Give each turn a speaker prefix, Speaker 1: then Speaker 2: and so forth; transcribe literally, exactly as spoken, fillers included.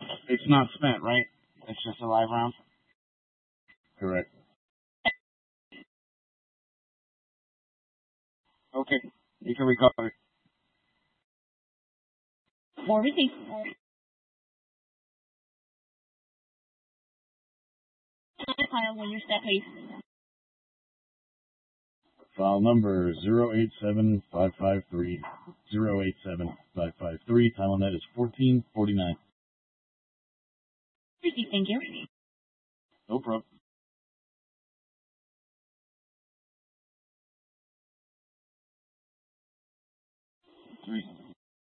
Speaker 1: It's not spent, right? It's just a live round? Correct. Okay. You can recover.
Speaker 2: Four received. File when you're set, please.
Speaker 1: File number zero eight seven five five three zero eight seven five five three. Time on that is fourteen forty-nine.
Speaker 2: Received, thank you.
Speaker 1: No problem. Three.